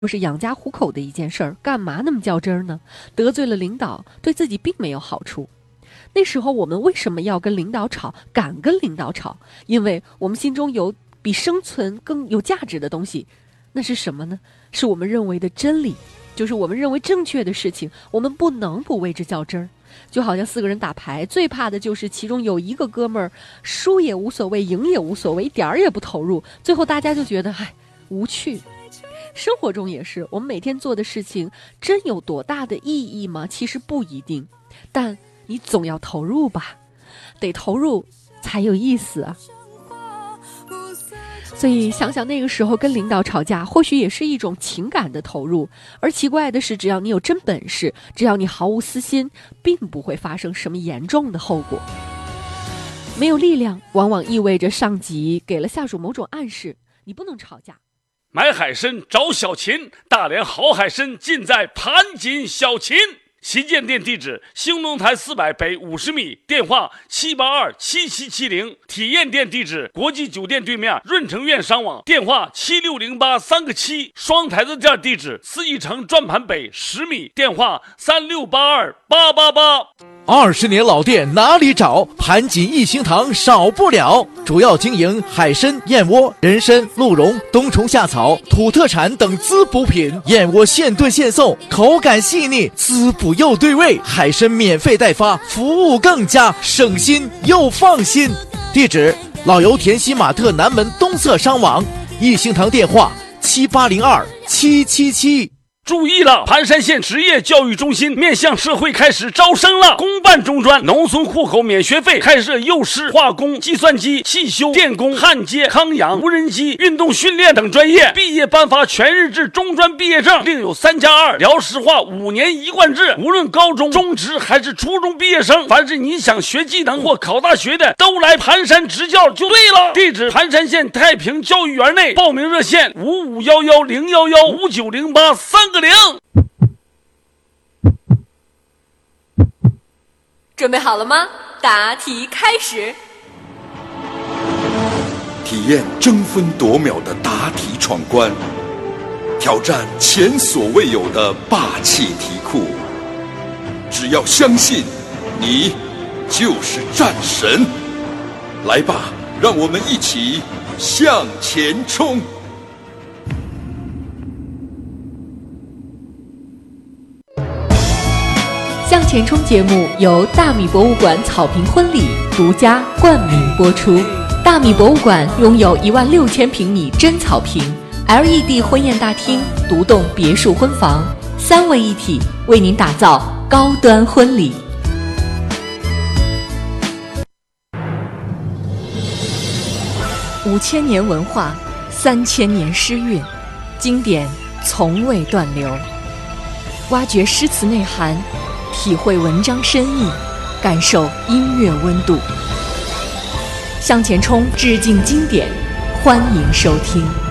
是养家糊口的一件事儿，干嘛那么较真儿呢？得罪了领导，对自己并没有好处。那时候我们为什么要跟领导吵，敢跟领导吵？因为我们心中有比生存更有价值的东西，那是什么呢？是我们认为的真理，就是我们认为正确的事情，我们不能不为之较真儿。就好像4个人打牌，最怕的就是其中有一个哥们儿输也无所谓，赢也无所谓，一点儿也不投入，最后大家就觉得无趣。生活中也是，我们每天做的事情真有多大的意义吗？其实不一定，但你总要投入吧，得投入才有意思啊。所以想想那个时候跟领导吵架，或许也是一种情感的投入。而奇怪的是，只要你有真本事，只要你毫无私心，并不会发生什么严重的后果。没有力量，往往意味着上级给了下属某种暗示，你不能吵架。 买海参找小秦，大连好海参尽在盘锦小秦。旗舰店地址：兴隆台400北50米，电话7827770。体验店地址：国际酒店对面润城苑商网，电话76083个7。双台子店地址：四义城转盘北10米，电话3682888。 20年老店哪里找？盘锦一星堂少不了。主要经营海参、燕窝、人参、鹿茸、冬虫夏草、土特产等滋补品。燕窝现炖现送，口感细腻，滋补又对味。海参免费代发，服务更加省心又放心。地址：老油田西马特南门东侧商网。一星堂电话78027777。 注意了，盘山县职业教育中心面向社会开始招生了，公办中专，农村户口免学费，开设幼师、化工、计算机、汽修、电工、焊接、康养、无人机、运动训练等专业，毕业颁发全日制中专毕业证，另有3+2辽石化5年一贯制。无论高中、中职还是初中毕业生，凡是你想学技能或考大学的，都来盘山执教就对了。地址：盘山县太平教育园内，报名热线551101159083个0。 准备好了吗？答题开始。 体验争分夺秒的答题闯关，挑战前所未有的霸气题库。只要相信，你就是战神。来吧，让我们一起向前冲！ 向前冲节目由大米博物馆草坪婚礼独家冠名播出。大米博物馆拥有16000平米真草坪、LED 婚宴大厅、独栋别墅婚房，3位一体，为您打造高端婚礼。5000年文化，3000年诗韵，经典从未断流。挖掘诗词内涵，体会文章深意，感受音乐温度。向前冲致敬经典，欢迎收听。